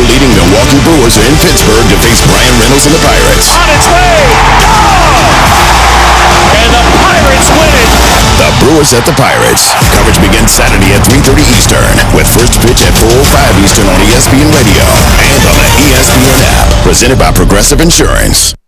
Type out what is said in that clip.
leading Milwaukee Brewers are in Pittsburgh to face Brian Reynolds and the Pirates. On its way! And the Pirates win it! The Brewers at the Pirates. Coverage begins Saturday at 3:30 Eastern, with first pitch at 4:05 Eastern on ESPN Radio and on the ESPN app. Presented by Progressive Insurance.